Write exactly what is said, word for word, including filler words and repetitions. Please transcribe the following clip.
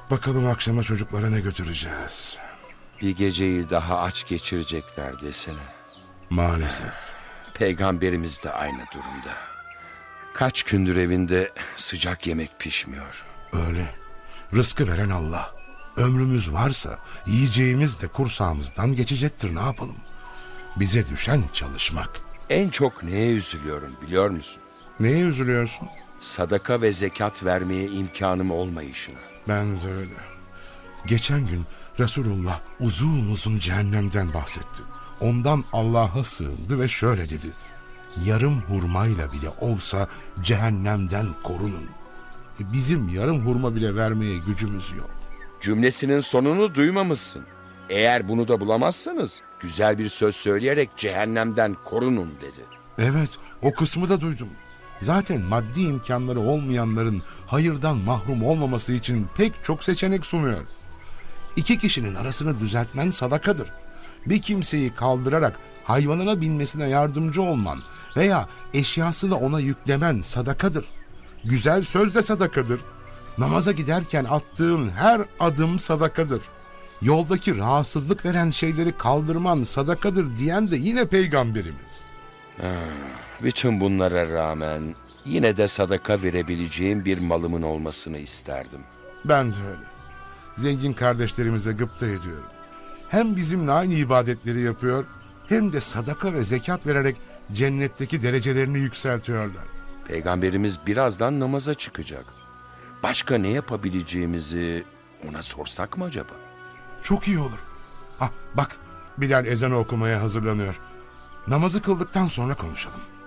Bakalım akşama çocuklara ne götüreceğiz? Bir geceyi daha aç geçirecekler desene. Maalesef. Peygamberimiz de aynı durumda. Kaç gündür evinde sıcak yemek pişmiyor. Öyle. Rızkı veren Allah. Ömrümüz varsa yiyeceğimiz de kursağımızdan geçecektir, ne yapalım? Bize düşen çalışmak. En çok neye üzülüyorum biliyor musun? Neye üzülüyorsun? Sadaka ve zekat vermeye imkanım olmayışına. Ben de öyle. Geçen gün Resulullah uzun uzun cehennemden bahsetti. Ondan Allah'a sığındı ve şöyle dedi: yarım hurmayla bile olsa cehennemden korunun. E, Bizim yarım hurma bile vermeye gücümüz yok. Cümlesinin sonunu duymamışsın. Eğer bunu da bulamazsanız güzel bir söz söyleyerek cehennemden korunun dedi. Evet, o kısmı da duydum. Zaten maddi imkanları olmayanların hayırdan mahrum olmaması için pek çok seçenek sunuyor. İki kişinin arasını düzeltmen sadakadır. Bir kimseyi kaldırarak hayvanına binmesine yardımcı olman veya eşyasını ona yüklemen sadakadır. Güzel söz de sadakadır. Namaza giderken attığın her adım sadakadır. Yoldaki rahatsızlık veren şeyleri kaldırman sadakadır diyen de yine peygamberimiz. Bütün bunlara rağmen yine de sadaka verebileceğim bir malımın olmasını isterdim. Ben de öyle. Zengin kardeşlerimize gıpta ediyorum. Hem bizimle aynı ibadetleri yapıyor, hem de sadaka ve zekat vererek cennetteki derecelerini yükseltiyorlar. Peygamberimiz birazdan namaza çıkacak. Başka ne yapabileceğimizi ona sorsak mı acaba? Çok iyi olur. Ha bak, Bilal ezanı okumaya hazırlanıyor. Namazı kıldıktan sonra konuşalım.